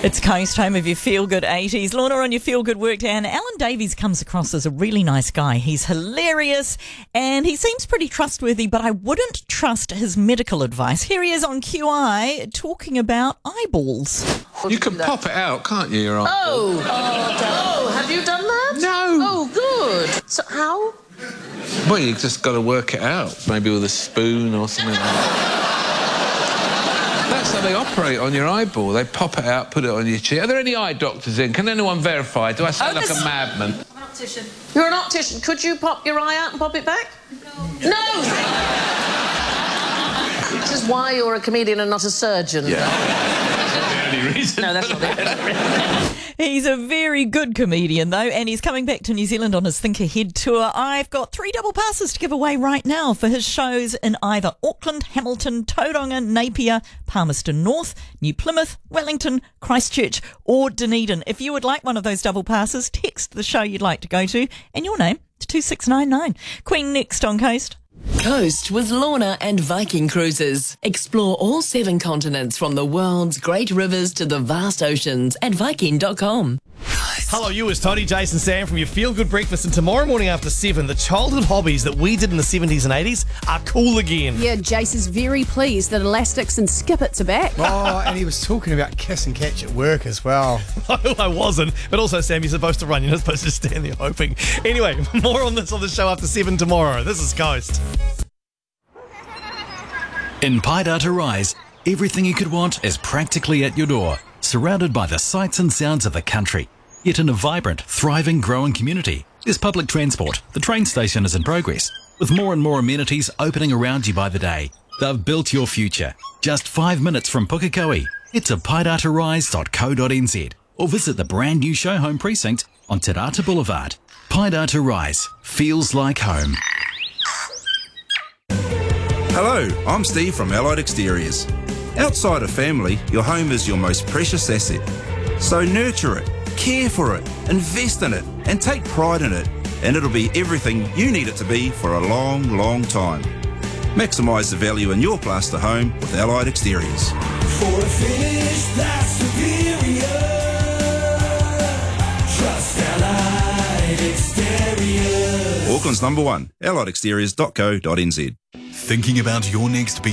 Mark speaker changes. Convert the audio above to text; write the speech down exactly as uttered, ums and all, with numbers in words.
Speaker 1: It's Coast, home of your feel-good eighties. Lorna on your feel-good work day. And Alan Davies comes across as a really nice guy. He's hilarious and he seems pretty trustworthy, but I wouldn't trust his medical advice. Here he is on Q I talking about eyeballs.
Speaker 2: You can pop it out, can't you, your eyeball?
Speaker 3: Oh, oh, have you done that?
Speaker 2: No.
Speaker 3: Oh, good. So how?
Speaker 2: Well, you just got to work it out, maybe with a spoon or something like that. That's how they operate on your eyeball. They pop it out, put it on your cheek. Are there any eye doctors in? Can anyone verify? Do I sound
Speaker 3: Oh,
Speaker 2: like
Speaker 3: this-
Speaker 2: a madman?
Speaker 4: I'm an optician.
Speaker 3: You're an optician. Could you pop your eye out and pop it back?
Speaker 4: No.
Speaker 3: No! This is why you're a comedian and not a surgeon.
Speaker 2: Yeah. That's the only reason.
Speaker 3: No, that's not it.
Speaker 1: He's a very good comedian, though, and he's coming back to New Zealand on his Think Ahead tour. I've got three double passes to give away right now for his shows in either Auckland, Hamilton, Tauranga, Napier, Palmerston North, New Plymouth, Wellington, Christchurch or Dunedin. If you would like one of those double passes, text the show you'd like to go to and your name to two six nine nine. Queen next on Coast.
Speaker 5: Coast with Lorna and Viking Cruises. Explore all seven continents from the world's great rivers to the vast oceans at viking dot com.
Speaker 6: Hello, you. It's Tony, Jason, Sam from your Feel Good Breakfast. And tomorrow morning after seven, the childhood hobbies that we did in the seventies and eighties are cool again.
Speaker 7: Yeah, Jace is very pleased that Elastics and Skippets are back.
Speaker 8: Oh, and he was talking about kiss and catch at work as well.
Speaker 6: No, I wasn't. But also, Sam, you're supposed to run. You're not supposed to stand there hoping. Anyway, more on this on the show after seven tomorrow. This is Coast.
Speaker 9: In Paidata Rise, everything you could want is practically at your door, surrounded by the sights and sounds of the country. Yet in a vibrant, thriving, growing community, there's public transport. The train station is in progress, with more and more amenities opening around you by the day. They've built your future. Just five minutes from Pukekohe. Head to paidata rise dot co dot n z or visit the brand new show home precinct on Te Rata Boulevard. Paidata Rise feels like home.
Speaker 10: Hello, I'm Steve from Allied Exteriors. Outside of family, your home is your most precious asset. So nurture it, care for it, invest in it, and take pride in it, and it'll be everything you need it to be for a long, long time. Maximise the value in your plaster home with Allied Exteriors.
Speaker 11: For a finish that's superior, trust Allied Exteriors.
Speaker 10: Auckland's number one, allied exteriors dot co dot n z.
Speaker 9: Thinking about your next